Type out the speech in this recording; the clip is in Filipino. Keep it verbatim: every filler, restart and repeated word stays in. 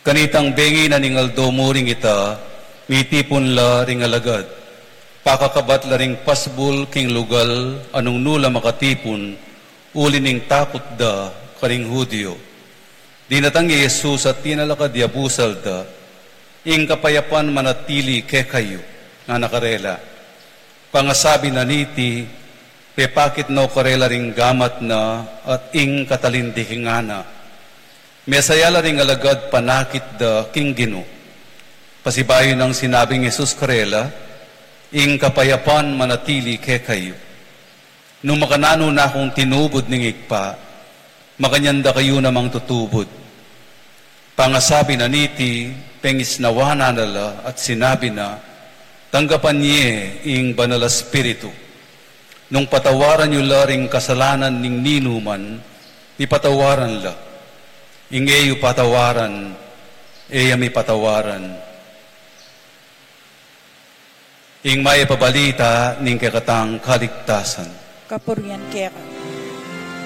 Kanitang bengi na ningal domuring ita, mitipon la ring alagad. Pakakabat la ring pasbul king lugal, anong nula makatipon, uli ning takot da karing Hudyo. Dinatang Yesus at tinalakad yabusal da, ing kapayapan manatili ke kayo, nga nakarela. Pangasabi na niti, pepakit no karela ring gamat na, at ing katalindihingana. Mesayala ring alagad panakit da king Gino. Pasibayo ng sinabing Jesus karela, ing kapayapan manatili ke kayo. Nung makanano na akong tinubod ning ikpa, makanyanda kayo namang tutubod. Pangasabi na niti, pengis nawana nala at sinabi na, tanggapan niye ing banal espiritu. Nung patawaran nyo la ring kasalanan ning ninuman, ipatawaran la. Ingeyo patawaran, eya may patawaran. Ing may pabalita ning kakatang kaligtasan. Kapurian kaya